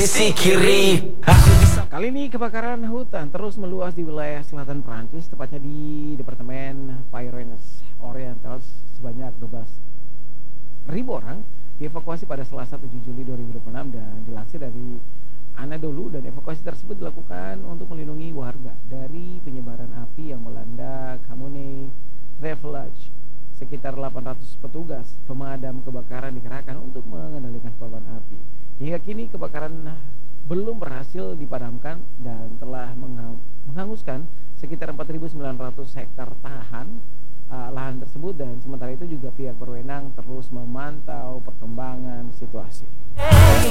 sisi kiri. Kali ini kebakaran hutan terus meluas di wilayah selatan Prancis, tepatnya di Departemen Pyrénées-Orientales. Sebanyak 12.000 orang dievakuasi pada Selasa 7 Juli 2026 dan dilansir dari Anadolu, dan evakuasi tersebut dilakukan untuk melindungi warga dari penyebaran api yang melanda Comune Revelage. Sekitar 800 petugas pemadam kebakaran dikerahkan untuk mengendalikan kobaran api. Hingga kini kebakaran belum berhasil dipadamkan dan telah menghanguskan sekitar 4.900 hektar lahan tersebut, dan sementara itu juga pihak berwenang terus memantau perkembangan situasi.